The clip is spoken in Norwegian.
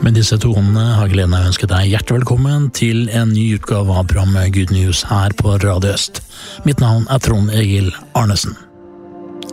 Med disse tonene har gleden av å ønske deg hjertelig velkommen til en ny utgave av programmet Good News her på Radio Øst. Mitt navn er Trond Egil Arnesen.